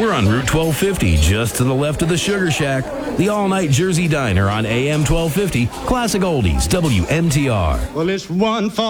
We're on Route 1250, just to the left of the Sugar Shack. The all-night Jersey Diner on AM 1250, Classic Oldies, WMTR. Well, it's one for